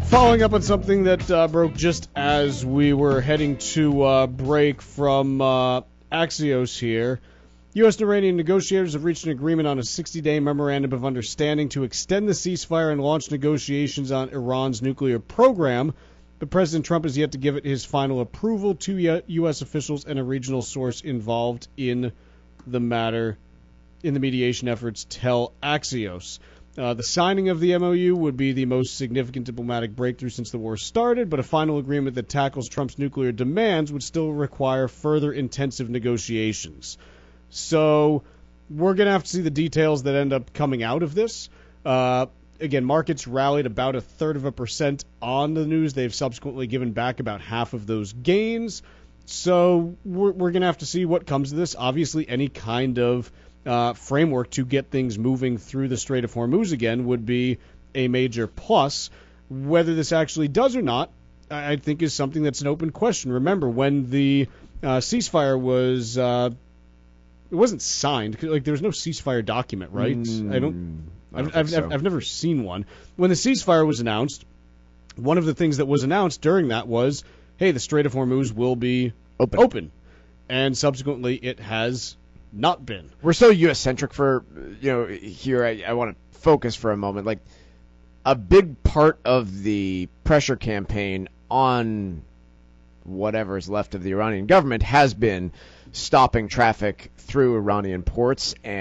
Following up on something that broke just as we were heading to break from Axios here, U.S. and Iranian negotiators have reached an agreement on a 60-day memorandum of understanding to extend the ceasefire and launch negotiations on Iran's nuclear program, but President Trump has yet to give it his final approval. Two U.S. officials and a regional source involved in the matter, in the mediation efforts, tell Axios. The signing of the MOU would be the most significant diplomatic breakthrough since the war started, but a final agreement that tackles Trump's nuclear demands would still require further intensive negotiations. So we're going to have to see the details that end up coming out of this. Again, markets rallied about 1/3% on the news. They've subsequently given back about half of those gains. So we're going to have to see what comes of this. Obviously, any kind of framework to get things moving through the Strait of Hormuz again would be a major plus. Whether this actually does or not, I think is something that's an open question. Remember, when the ceasefire was it wasn't signed, like there was no ceasefire document, right? I've never seen one. When the ceasefire was announced, one of the things that was announced during that was, hey, the Strait of Hormuz will be open. And subsequently it has not been. We're so U.S.-centric for, here I want to focus for a moment. Like, a big part of the pressure campaign on whatever is left of the Iranian government has been stopping traffic through Iranian ports, and